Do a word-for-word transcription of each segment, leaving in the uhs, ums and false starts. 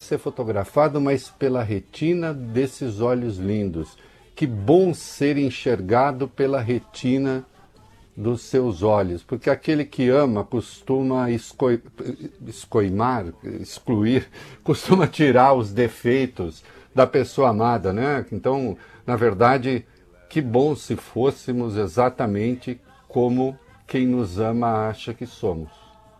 ser fotografado, mas pela retina desses olhos lindos. Que bom ser enxergado pela retina dos seus olhos, porque aquele que ama costuma escoi... escoimar, excluir, costuma tirar os defeitos da pessoa amada, né? Então, na verdade, que bom se fôssemos exatamente como quem nos ama acha que somos.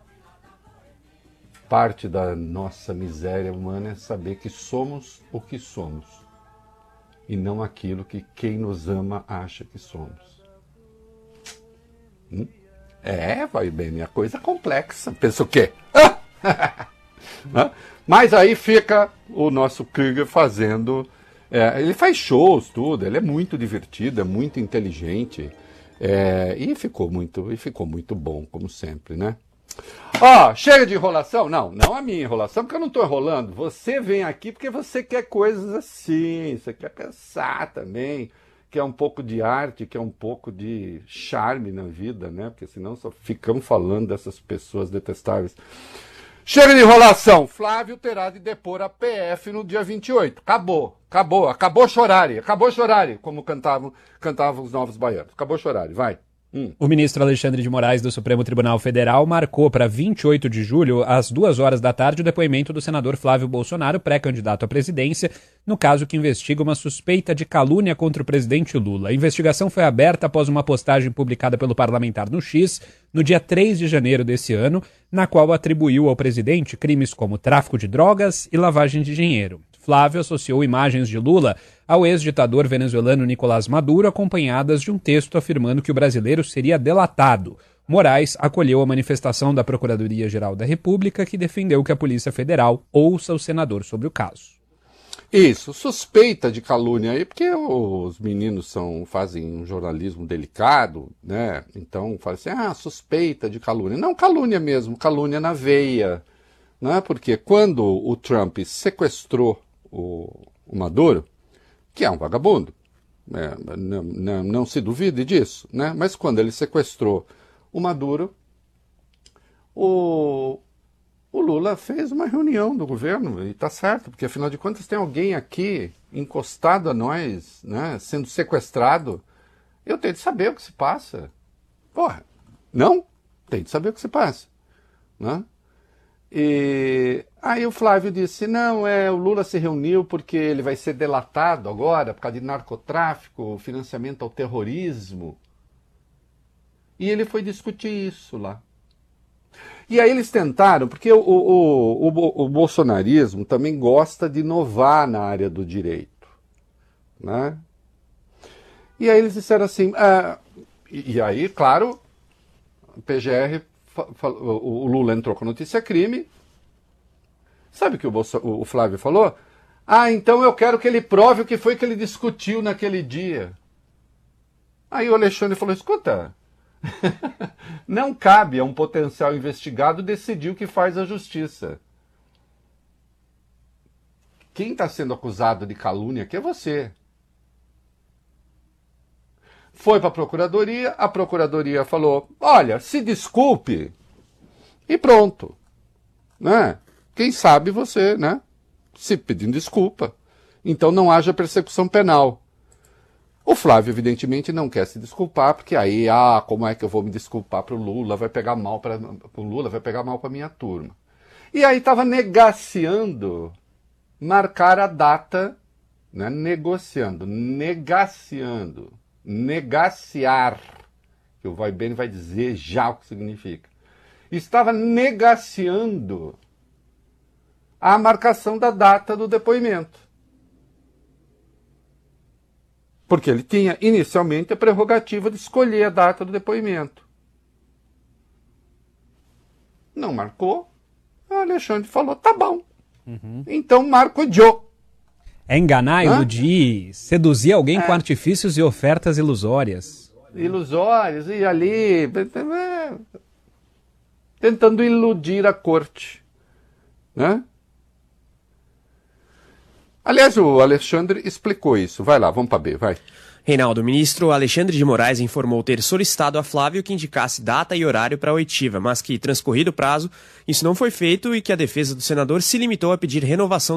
Parte da nossa miséria humana é saber que somos o que somos e não aquilo que quem nos ama acha que somos. Hum? É, vai bem, a coisa é complexa. Pensa o quê? Mas aí fica o nosso Krieger fazendo... É, ele faz shows, tudo, ele é muito divertido, é muito inteligente. É, e, ficou muito, e ficou muito bom, como sempre, né? Ó, chega de enrolação? Não, não a minha enrolação, porque eu não estou enrolando. Você vem aqui porque você quer coisas assim, você quer pensar também, quer um pouco de arte, quer um pouco de charme na vida, né? Porque senão só ficamos falando dessas pessoas detestáveis. Chega de enrolação. Flávio terá de depor a P F no dia vinte e oito. Acabou, acabou, acabou chorare, acabou chorare, como cantavam, cantavam os novos baianos. Acabou chorare, vai. Hum. O ministro Alexandre de Moraes do Supremo Tribunal Federal marcou para vinte e oito de julho, às duas horas da tarde, o depoimento do senador Flávio Bolsonaro, pré-candidato à presidência, no caso que investiga uma suspeita de calúnia contra o presidente Lula. A investigação foi aberta após uma postagem publicada pelo parlamentar no X, no dia três de janeiro desse ano, na qual atribuiu ao presidente crimes como tráfico de drogas e lavagem de dinheiro. Flávio associou imagens de Lula ao ex-ditador venezuelano Nicolás Maduro, acompanhadas de um texto afirmando que o brasileiro seria delatado. Moraes acolheu a manifestação da Procuradoria-Geral da República, que defendeu que a Polícia Federal ouça o senador sobre o caso. Isso, suspeita de calúnia aí, porque os meninos são, fazem um jornalismo delicado, né? Então fala assim, ah, suspeita de calúnia. Não, calúnia mesmo, calúnia na veia, né? Porque quando o Trump sequestrou o, o Maduro, que é um vagabundo, é, não, não, não se duvide disso, né? Mas quando ele sequestrou o Maduro, o, o Lula fez uma reunião do governo, e está certo, porque afinal de contas tem alguém aqui encostado a nós, né, sendo sequestrado. Eu tenho de saber o que se passa. Porra, não? Tem de saber o que se passa, né? E aí o Flávio disse, não, é, o Lula se reuniu porque ele vai ser delatado agora por causa de narcotráfico, financiamento ao terrorismo. E ele foi discutir isso lá. E aí eles tentaram, porque o, o, o, o bolsonarismo também gosta de inovar na área do direito, né? E aí eles disseram assim, ah, e, e aí, claro, o P G R... O Lula entrou com notícia crime. Sabe o que o, Bolso, o Flávio falou? Ah, então eu quero que ele prove o que foi que ele discutiu naquele dia. Aí o Alexandre falou, escuta, não cabe a um potencial investigado decidir o que faz a justiça. Quem está sendo acusado de calúnia aqui é você. Foi para a Procuradoria, a Procuradoria falou, olha, se desculpe, e pronto. Né? Quem sabe você, né? Se pedindo desculpa. Então não haja persecução penal. O Flávio, evidentemente, não quer se desculpar, porque aí, ah, como é que eu vou me desculpar para o Lula? Vai pegar mal para o Lula, vai pegar mal para a minha turma. E aí estava negaciando marcar a data, né? Negociando, negaciando. Negaciar, que o Vai Bene vai dizer já o que significa. Estava negaciando a marcação da data do depoimento. Porque ele tinha inicialmente a prerrogativa de escolher a data do depoimento. Não marcou, o Alexandre falou, tá bom. Uhum. Então marco eu. É enganar, Hã? iludir, seduzir alguém é. com artifícios e ofertas ilusórias. Ilusórias, e ali, tentando iludir a corte. Né? Aliás, o Alexandre explicou isso. Vai lá, vamos para B, vai. Reinaldo, o ministro Alexandre de Moraes informou ter solicitado a Flávio que indicasse data e horário para a oitiva, mas que, transcorrido o prazo, isso não foi feito e que a defesa do senador se limitou a pedir renovação